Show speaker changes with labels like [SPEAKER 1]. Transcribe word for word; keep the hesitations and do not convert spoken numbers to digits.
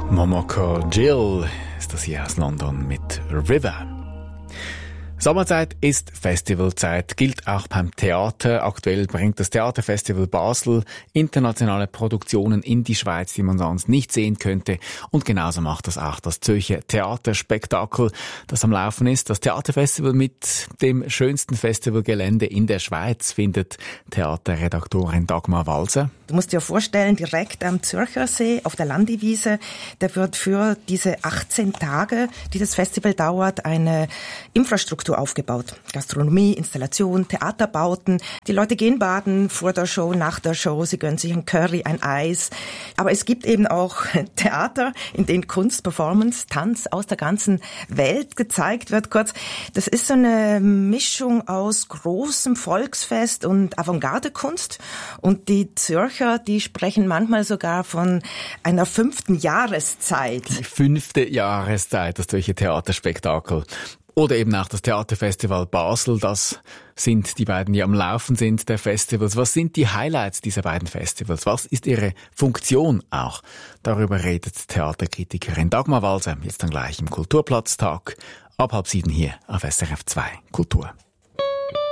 [SPEAKER 1] Momoko Jill ist das hier aus London mit River. Sommerzeit ist Festivalzeit, gilt auch beim Theater. Aktuell bringt das Theaterfestival Basel internationale Produktionen in die Schweiz, die man sonst nicht sehen könnte. Und genauso macht das auch das Zürcher Theaterspektakel, das am Laufen ist. Das Theaterfestival mit dem schönsten Festivalgelände in der Schweiz, findet Theaterredaktorin Dagmar Walser.
[SPEAKER 2] Du musst dir vorstellen, direkt am Zürcher See auf der Landiwiese, da wird für diese achtzehn Tage, die das Festival dauert, eine Infrastruktur aufgebaut. Gastronomie, Installation, Theaterbauten. Die Leute gehen baden vor der Show, nach der Show. Sie gönnen sich ein Curry, ein Eis. Aber es gibt eben auch Theater, in denen Kunst, Performance, Tanz aus der ganzen Welt gezeigt wird. Kurz, das ist so eine Mischung aus großem Volksfest und Avantgarde-Kunst. Und die Zürcher, die sprechen manchmal sogar von einer fünften Jahreszeit.
[SPEAKER 1] Die fünfte Jahreszeit, das Zürcher Theaterspektakel. Oder eben auch das Theaterfestival Basel, das sind die beiden, die am Laufen sind, der Festivals. Was sind die Highlights dieser beiden Festivals? Was ist ihre Funktion auch? Darüber redet Theaterkritikerin Dagmar Walser jetzt dann gleich im Kulturplatztag ab halb sieben hier auf S R F zwei Kultur.